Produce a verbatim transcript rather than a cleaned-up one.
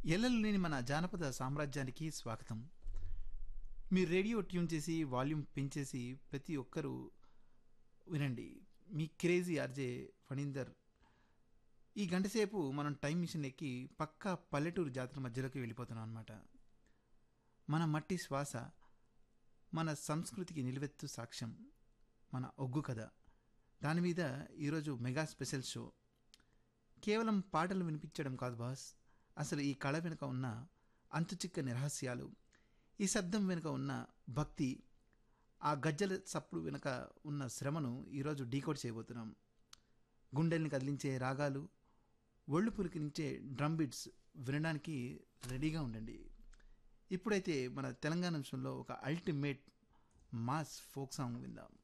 ఎల్లలు లేని మన జానపద సామ్రాజ్యానికి స్వాగతం. మీరు రేడియో ట్యూన్ చేసి వాల్యూమ్ పెంచేసి ప్రతి ఒక్కరూ వినండి. మీ క్రేజీ ఆర్జే ఫణీందర్. ఈ గంట సేపు మనం టైం మిషన్ ఎక్కి పక్కా పల్లెటూరు జాతర మధ్యలోకి వెళ్ళిపోతున్నాం అనమాట. మన మట్టి శ్వాస, మన సంస్కృతికి నిలువెత్తు సాక్ష్యం, మన ఒగ్గు కథ. దాని మీద ఈరోజు మెగా స్పెషల్ షో. కేవలం పాటలు వినిపించడం కాదు బాస్, అసలు ఈ కళ వెనుక ఉన్న అంతుచిక్కని రహస్యాలు, ఈ శబ్దం వెనుక ఉన్న భక్తి, ఆ గజ్జల సప్పుడు వెనుక ఉన్న శ్రమను ఈరోజు డీకోడ్ చేయబోతున్నాం. గుండెల్ని కదిలించే రాగాలు, ఒళ్ళు పులికినించే డ్రమ్ బీట్స్ వినడానికి రెడీగా ఉండండి. ఇప్పుడైతే మన తెలంగాణ అంశంలో ఒక అల్టిమేట్ మాస్ ఫోక్ సాంగ్ విందాం.